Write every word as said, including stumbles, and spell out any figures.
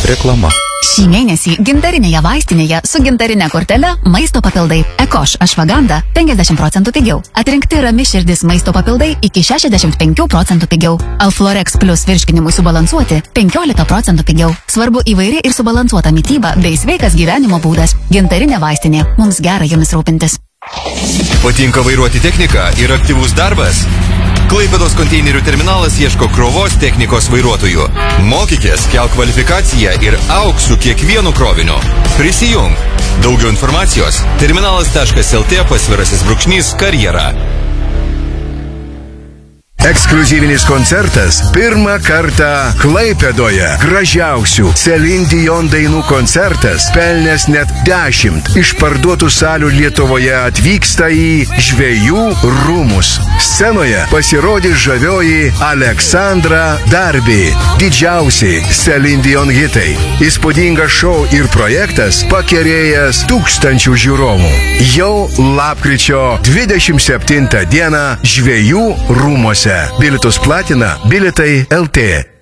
Reklama. Šį mėnesį gintarinėje vaistinėje su gintarinė kortele maisto papildai Ekoš Ashwagandha penkiasdešimt procentų pigiau. Atrinkti rami širdis maisto papildai iki šešiasdešimt penkių procentų pigiau. Alflorex Plus virškinimui subalansuoti penkiolika procentų pigiau. Svarbu įvairi ir subalansuota mityba bei sveikas gyvenimo būdas. Gintarinė vaistinė. Mums gera jomis rūpintis. Patinka vairuoti techniką ir aktyvus darbas? Klaipėdos konteinerių terminalas ieško krovos technikos vairuotojų. Mokykės, kelk kvalifikaciją ir auk su kiekvienu kroviniu. Prisijung. Daugiau informacijos terminalas taškas lt pasvirasis brūkšnys karjera. Ekskliuzyvinis koncertas pirmą kartą Klaipėdoje. Gražiausių Celine Dion dainų koncertas, pelnęs net dešimt išparduotų salių Lietuvoje, atvyksta į Žvejų rūmus. Scenoje pasirodys žavioji Aleksandra Darby. Didžiausi Celine Dion hitai. Įspūdingas šou ir projektas pakerėjęs tūkstančių žiūrovų. Jau lapkričio dvidešimt septintą dieną Žvejų rūmuose. Bilietus platina Bilietai L T.